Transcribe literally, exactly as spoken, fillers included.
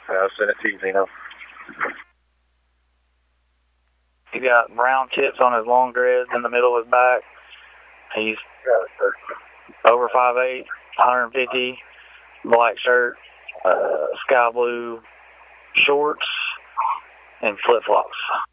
I'll send it to you, Zeno. He got brown tips on his long dreads in the middle of his back. He's over five eight, one fifty, black shirt, uh, sky blue shorts, and flip-flops.